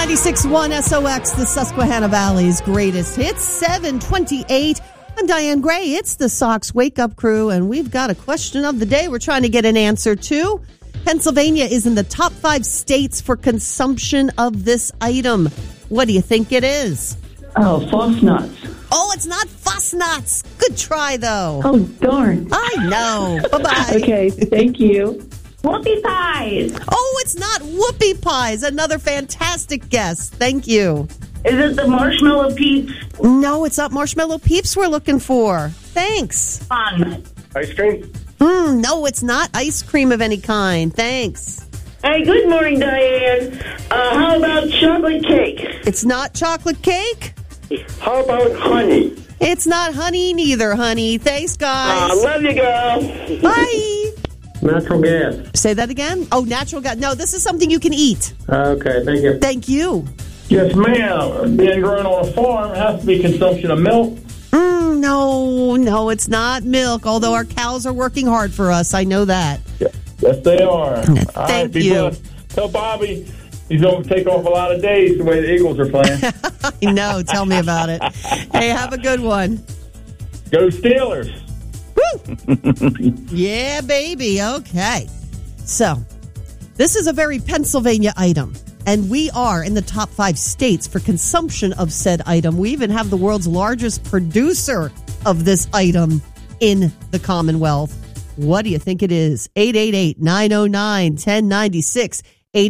96.1 SOX, the Susquehanna Valley's greatest hits, 7:28. I'm Diane Gray. It's the Sox Wake Up Crew, and we've got a question of the day we're trying to get an answer to. Pennsylvania is in the top 5 states for consumption of this item. What do you think it is? Oh, false nuts. Oh, it's not fuss nuts. Good try, though. Oh, darn. I know. Bye-bye. Okay, thank you. Whoopie pies. Oh, it's not whoopie pies. Another fantastic guess. Thank you. Is it the marshmallow peeps? No, it's not marshmallow peeps we're looking for. Thanks. Fun. Ice cream? No, it's not ice cream of any kind. Thanks. Hey, good morning, Diane. How about chocolate cake? It's not chocolate cake. How about honey? It's not honey neither, honey. Thanks, guys. Love you, girl. Bye. Natural gas. Say that again? Oh, natural gas. No, this is something you can eat. Okay, thank you. Thank you. Yes, ma'am. Being grown on a farm has to be consumption of milk. No, it's not milk, although our cows are working hard for us. I know that. Yes, they are. Thank you. Tell Bobby he's going to take off a lot of days the way the Eagles are playing. I know. Tell me about it. Hey, have a good one. Go Steelers. Woo! Yeah, baby. Okay. So, this is a very Pennsylvania item, and we are in the top 5 states for consumption of said item. We even have the world's largest producer of this item in the Commonwealth. What do you think it is? 888-909-1096.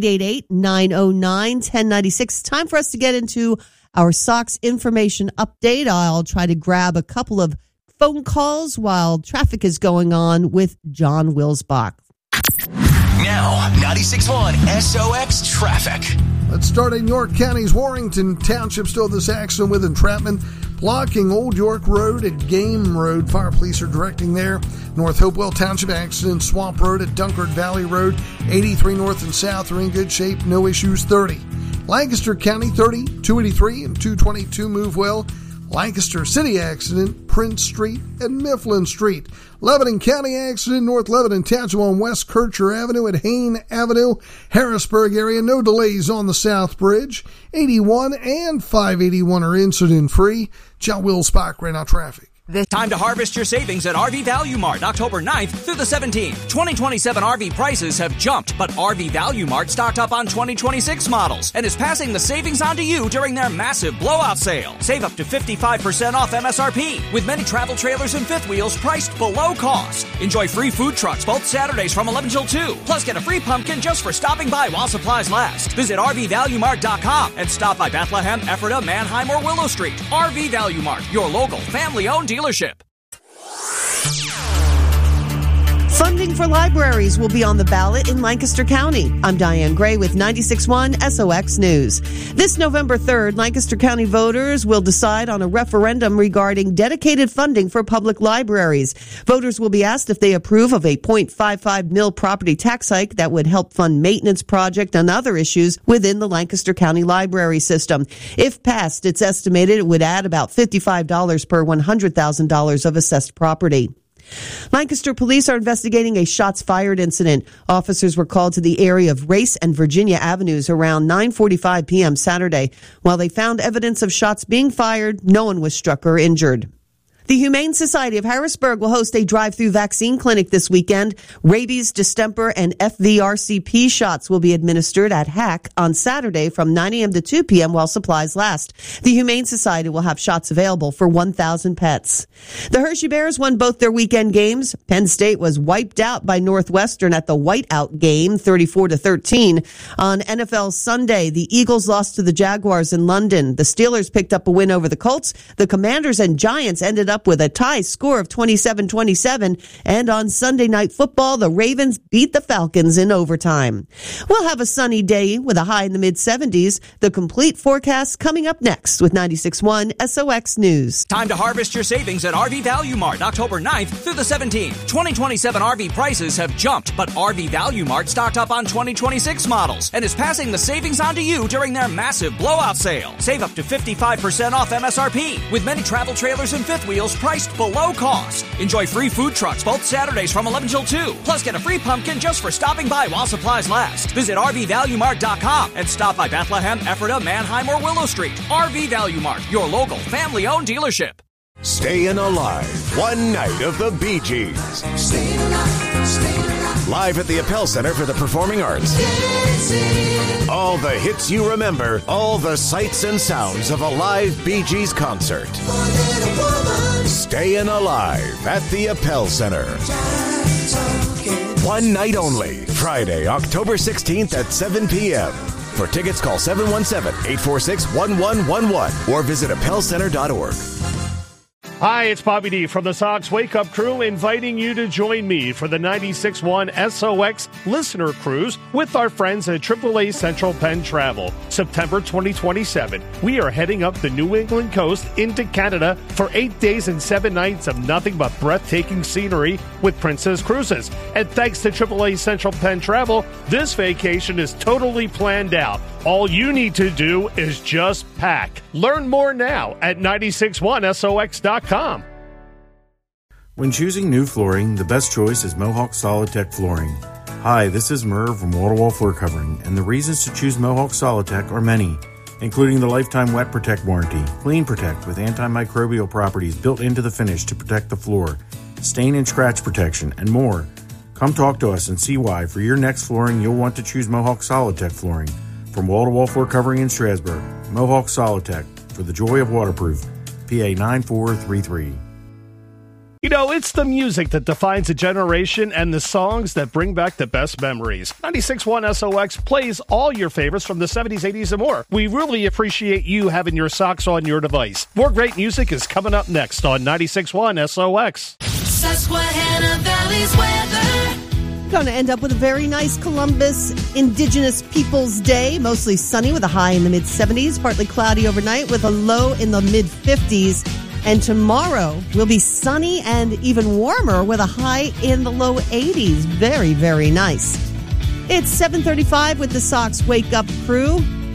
888-909-1096. Time for us to get into our Sox information update. I'll try to grab a couple of phone calls while traffic is going on with John Wilsbach. Now, 96.1 SOX Traffic. Let's start in York County's Warrington Township. Still this accident with entrapment blocking Old York Road at Game Road. Fire police are directing there. North Hopewell Township accident, Swamp Road at Dunkard Valley Road. 83 north and south are in good shape. No issues. 30. Lancaster County 30, 283 and 222 move well. Lancaster City accident, Prince Street and Mifflin Street. Lebanon County accident, North Lebanon Township on West Kircher Avenue at Hain Avenue. Harrisburg area, no delays on the South Bridge. 81 and 581 are incident-free. John Wilsbach, right now traffic. Time to harvest your savings at RV Value Mart, October 9th through the 17th. 2027 RV prices have jumped, but RV Value Mart stocked up on 2026 models and is passing the savings on to you during their massive blowout sale. Save up to 55% off MSRP, with many travel trailers and fifth wheels priced below cost. Enjoy free food trucks both Saturdays from 11 till 2. Plus, get a free pumpkin just for stopping by while supplies last. Visit RVValueMart.com and stop by Bethlehem, Ephrata, Manheim, or Willow Street. RV Value Mart, your local family-owned dealership. Funding for libraries will be on the ballot in Lancaster County. I'm Diane Gray with 96.1 SOX News. This November 3rd, Lancaster County voters will decide on a referendum regarding dedicated funding for public libraries. Voters will be asked if they approve of a 0.55 mil property tax hike that would help fund maintenance project and other issues within the Lancaster County library system. If passed, it's estimated it would add about $55 per $100,000 of assessed property. Lancaster police are investigating a shots fired incident. Officers were called to the area of Race and Virginia Avenues around 9:45 p.m. Saturday. While they found evidence of shots being fired, no one was struck or injured. The Humane Society of Harrisburg will host a drive-through vaccine clinic this weekend. Rabies, distemper, and FVRCP shots will be administered at HAC on Saturday from 9 a.m. to 2 p.m. while supplies last. The Humane Society will have shots available for 1,000 pets. The Hershey Bears won both their weekend games. Penn State was wiped out by Northwestern at the whiteout game, 34-13. On NFL Sunday, the Eagles lost to the Jaguars in London. The Steelers picked up a win over the Colts. The Commanders and Giants ended up with a tie score of 27-27. And on Sunday Night Football, the Ravens beat the Falcons in overtime. We'll have a sunny day with a high in the mid-70s. The complete forecast coming up next with 96.1 SOX News. Time to harvest your savings at RV Value Mart, October 9th through the 17th. 2027 RV prices have jumped, but RV Value Mart stocked up on 2026 models and is passing the savings on to you during their massive blowout sale. Save up to 55% off MSRP, with many travel trailers and fifth wheels deals priced below cost. Enjoy free food trucks both Saturdays from 11 till 2. Plus, get a free pumpkin just for stopping by while supplies last. Visit RVValueMart.com and stop by Bethlehem, Ephrata, Manheim, or Willow Street. RV Value Mart, your local family-owned dealership. Staying Alive, one night of the Bee Gees. Live at the Appel Center for the Performing Arts. All the hits you remember, all the sights and sounds of a live Bee Gees concert. Staying Alive at the Appel Center. One night only, Friday, October 16th at 7 p.m. For tickets, call 717-846-1111 or visit appelcenter.org. Hi, it's Bobby D from the Sox Wake Up Crew, inviting you to join me for the 96.1 SOX Listener Cruise with our friends at AAA Central Penn Travel. September 2027, we are heading up the New England coast into Canada for 8 days and 7 nights of nothing but breathtaking scenery with Princess Cruises. And thanks to AAA Central Penn Travel, this vacation is totally planned out. All you need to do is just pack. Learn more now at 961sox.com. When choosing new flooring, the best choice is Mohawk Solidtech Flooring. Hi, this is Merv from Wall-to-Wall Floor Covering, and the reasons to choose Mohawk Solidtech are many, including the lifetime Wet Protect warranty, Clean Protect with antimicrobial properties built into the finish to protect the floor, stain and scratch protection, and more. Come talk to us and see why for your next flooring you'll want to choose Mohawk Solidtech Flooring. From Wall-to-Wall Floor Covering in Strasburg, Mohawk Solidtech, for the joy of waterproof. PA 9433. You know, it's the music that defines a generation and the songs that bring back the best memories. 96.1 SOX plays all your favorites from the 70s, 80s, and more. We really appreciate you having your socks on your device. More great music is coming up next on 96.1 SOX. Susquehanna Valley's weather. Going to end up with a very nice Columbus Indigenous Peoples Day. Mostly sunny with a high in the mid-70s. Partly cloudy overnight with a low in the mid-50s. And tomorrow will be sunny and even warmer with a high in the low 80s. Very, very nice. It's 7:35 with the Sox Wake Up Crew.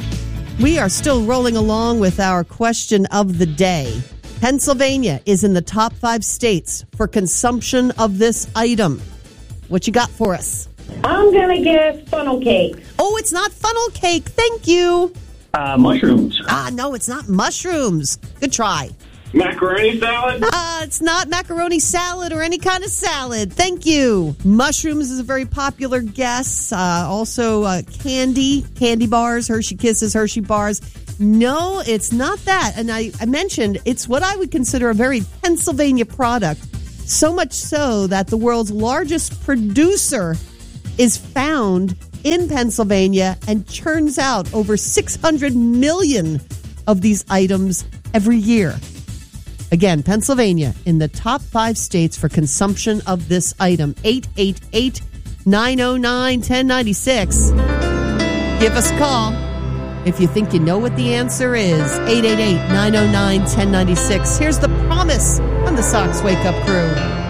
We are still rolling along with our question of the day. Pennsylvania is in the top 5 states for consumption of this item. What you got for us? I'm going to guess funnel cake. Oh, it's not funnel cake. Thank you. Mushrooms. No, it's not mushrooms. Good try. Macaroni salad? It's not macaroni salad or any kind of salad. Thank you. Mushrooms is a very popular guess. Also, candy bars, Hershey Kisses, Hershey bars. No, it's not that. And I mentioned it's what I would consider a very Pennsylvania product. So much so that the world's largest producer is found in Pennsylvania and churns out over 600 million of these items every year. Again, Pennsylvania in the top 5 states for consumption of this item. 888-909-1096. Give us a call if you think you know what the answer is. 888-909-1096. Here's the promise on the Sox Wake Up Crew.